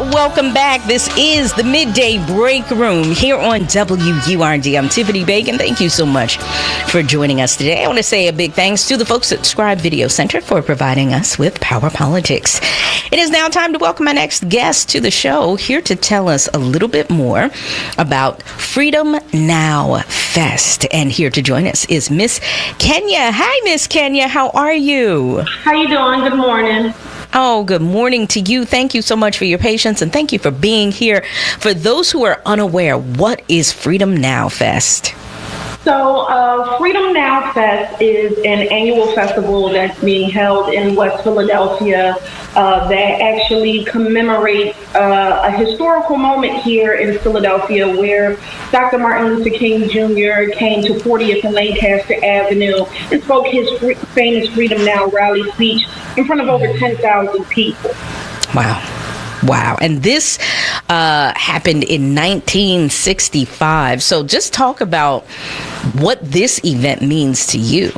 welcome back. This is the Midday Break Room here on WURD. I'm Tiffany Bacon. Thank you so much for joining us today. I want to say a big thanks to the folks at Scribe Video Center for providing us with Power Politics. It is now time to welcome my next guest to the show, here to tell us a little bit more about Freedom Now Fest. And here to join us is Miss Kenya. Hi, Miss Kenya. How are you? How you doing? Good morning. Oh, good morning to you. Thank you so much for your patience, and thank you for being here. For those who are unaware, what is Freedom Now Fest? So Freedom Now Fest is an annual festival that's being held in West Philadelphia that actually commemorates a historical moment here in Philadelphia where Dr. Martin Luther King Jr. came to 40th and Lancaster Avenue and spoke his famous Freedom Now rally speech in front of over 10,000 people. Wow. And this happened in 1965. So just talk about what this event means to you.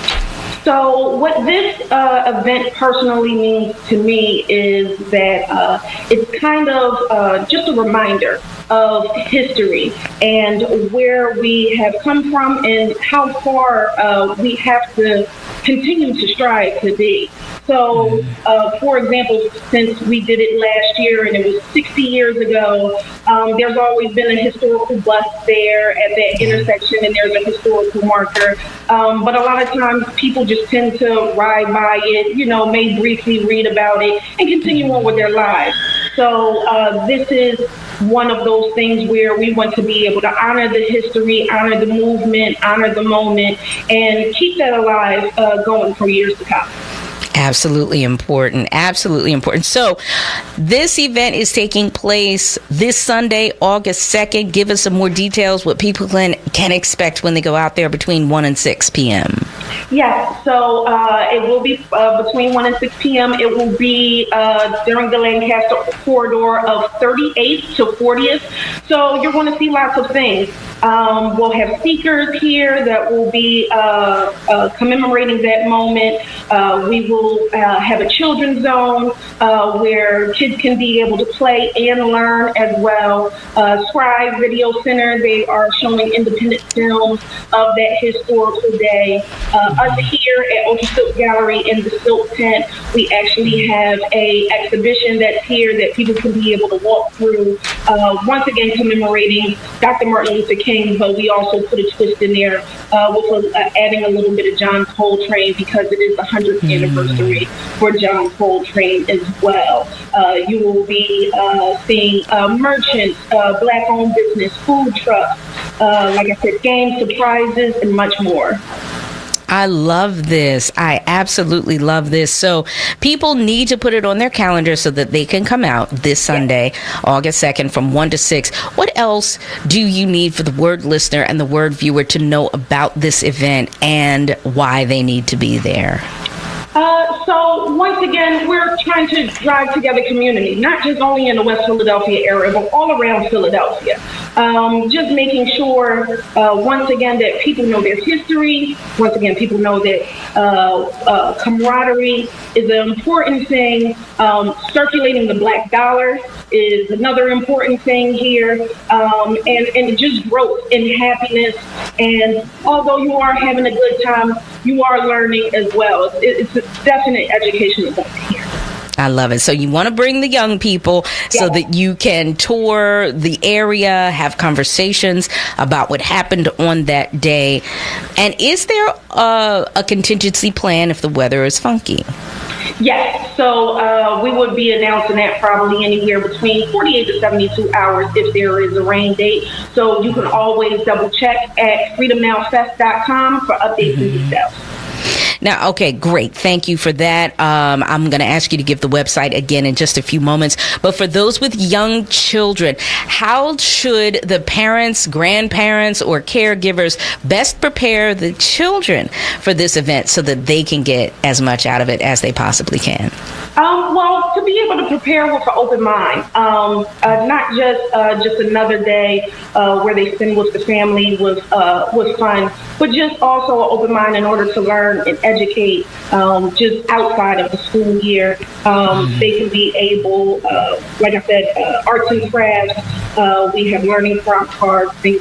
So what this event personally means to me is that it's kind of just a reminder of history and where we have come from and how far we have to continue to strive to be. So, for example, since we did it last year and it was 60 years ago, there's always been a historical bus there at that intersection and there's a historical marker. But a lot of times people just tend to ride by it, may briefly read about it and continue on with their lives. So this is one of those things where we want to be able to honor the history, honor the movement, honor the moment, and keep that alive going for years to come. Absolutely important. Absolutely important. So this event is taking place this Sunday, August 2nd. Give us some more details, what people can expect when they go out there between 1 and 6 p.m. Yes, so it will be between 1 and 6 p.m. It will be during the Lancaster corridor of 38th to 40th. So you're going to see lots of things. We'll have speakers here that will be commemorating that moment. We will have a children's zone where kids can be able to play and learn as well. Scribe Video Center, they are showing independent films of that historical day. Us here at Ultra Silk Gallery in the Silk Tent, we actually have a exhibition that's here that people can be able to walk through. Once again, commemorating Dr. Martin Luther King, but we also put a twist in there with adding a little bit of John Coltrane because it is the 100th anniversary for John Coltrane as well. You will be seeing merchants, Black-owned business, food trucks, like I said, games, surprises, and much more. I love this. I absolutely love this. So people need to put it on their calendar so that they can come out this Sunday, August 2nd from 1 to 6. What else do you need for the Word listener and the Word viewer to know about this event and why they need to be there? So once again, we're trying to drive together community, not just only in the West Philadelphia area, but all around Philadelphia. Just making sure, once again, that people know their history. Once again, people know that camaraderie is an important thing. Circulating the Black dollar is another important thing here. And just growth and happiness. And although you are having a good time, you are learning as well. It's a definite educational point here. I love it. So you want to bring the young people so that you can tour the area, have conversations about what happened on that day. And is there a contingency plan if the weather is funky? Yes. So we would be announcing that probably anywhere between 48 to 72 hours if there is a rain date. So you can always double check at freedomnowfest.com for updates and details. Now, okay, great. Thank you for that. I'm going to ask you to give the website again in just a few moments. But for those with young children, how should the parents, grandparents, or caregivers best prepare the children for this event so that they can get as much out of it as they possibly can? Well, to be able to prepare with an open mind, not just another day where they spend with the family was fun, but just also an open mind in order to learn and educate just outside of the school year. They can be able, like I said, arts and crafts. We have learning craft cards, things